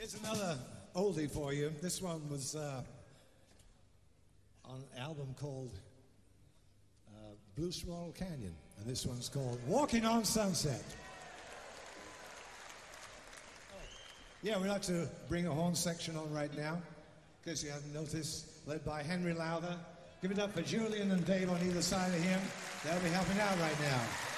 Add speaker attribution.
Speaker 1: Here's another oldie for you. This one was on an album called Blue Swallow Canyon, and this one's called Walking on Sunset. Yeah, we'd like to bring a horn section on right now, in case you haven't noticed, led by Henry Lowther. Give it up for Julian and Dave on either side of him. They'll be helping out right now.